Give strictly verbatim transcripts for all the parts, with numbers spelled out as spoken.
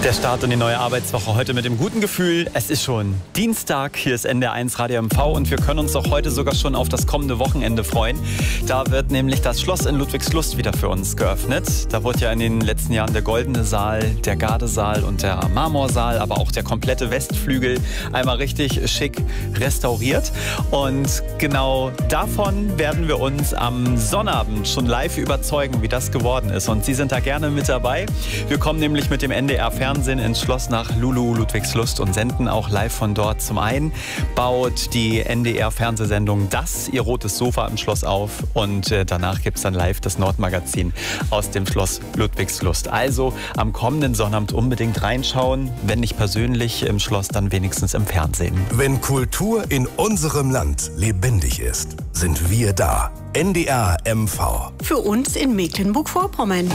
Der Start in die neue Arbeitswoche heute mit dem guten Gefühl. Es ist schon Dienstag, hier ist N D R eins Radio M V und wir können uns auch heute sogar schon auf das kommende Wochenende freuen. Da wird nämlich das Schloss in Ludwigslust wieder für uns geöffnet. Da wurde ja in den letzten Jahren der Goldene Saal, der Gardesaal und der Marmorsaal, aber auch der komplette Westflügel einmal richtig schick restauriert. Und genau davon werden wir uns am Sonnabend schon live überzeugen, wie das geworden ist. Und Sie sind da gerne mit dabei. Wir kommen nämlich mit dem N D R Fernsehen ins Schloss nach Lulu Ludwigslust und senden auch live von dort. Zum einen baut die N D R-Fernsehsendung Das, ihr rotes Sofa im Schloss auf und äh, danach gibt es dann live das Nordmagazin aus dem Schloss Ludwigslust. Also am kommenden Sonnabend unbedingt reinschauen, wenn nicht persönlich im Schloss, dann wenigstens im Fernsehen. Wenn Kultur in unserem Land lebendig ist, sind wir da. N D R M V. Für uns in Mecklenburg-Vorpommern.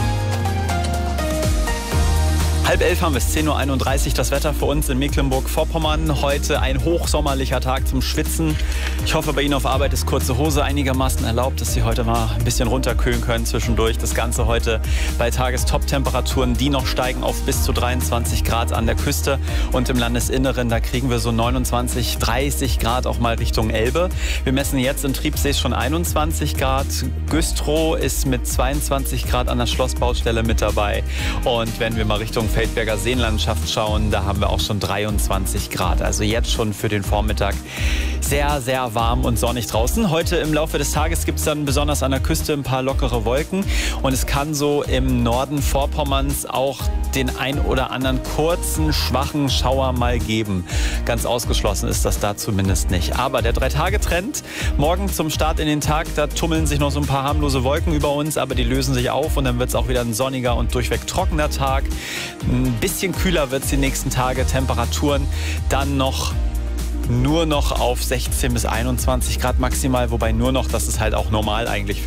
Halb elf haben wir es, zehn Uhr einunddreißig, das Wetter für uns in Mecklenburg-Vorpommern. Heute ein hochsommerlicher Tag zum Schwitzen. Ich hoffe, bei Ihnen auf Arbeit ist kurze Hose einigermaßen erlaubt, dass Sie heute mal ein bisschen runterkühlen können zwischendurch. Das Ganze heute bei Tagestop-Temperaturen, die noch steigen auf bis zu dreiundzwanzig Grad an der Küste. Und im Landesinneren, da kriegen wir so neunundzwanzig, dreißig Grad auch mal Richtung Elbe. Wir messen jetzt in Triebsees schon einundzwanzig Grad. Güstrow ist mit zweiundzwanzig Grad an der Schlossbaustelle mit dabei. Und wenn wir mal Richtung Feldberger Seenlandschaft schauen, da haben wir auch schon dreiundzwanzig Grad. Also jetzt schon für den Vormittag sehr, sehr warm und sonnig draußen. Heute im Laufe des Tages gibt es dann besonders an der Küste ein paar lockere Wolken. Und es kann so im Norden Vorpommerns auch den ein oder anderen kurzen, schwachen Schauer mal geben. Ganz ausgeschlossen ist das da zumindest nicht. Aber der Drei-Tage-Trend, morgen zum Start in den Tag, da tummeln sich noch so ein paar harmlose Wolken über uns, aber die lösen sich auf und dann wird es auch wieder ein sonniger und durchweg trockener Tag. Ein bisschen kühler wird es die nächsten Tage, Temperaturen dann noch nur noch auf sechzehn bis einundzwanzig Grad maximal, wobei nur noch, das ist halt auch normal eigentlich für